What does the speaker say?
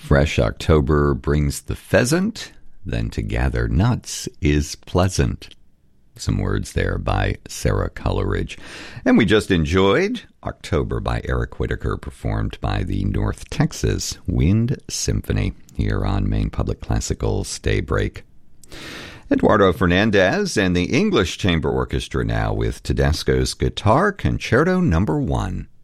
Fresh October brings the pheasant, then to gather nuts is pleasant. Some words there by Sarah Coleridge. And we just enjoyed October by Eric Whitacre, performed by the North Texas Wind Symphony here on Maine Public Classical's Daybreak. Eduardo Fernandez and the English Chamber Orchestra now with Tedesco's Guitar Concerto No. 1.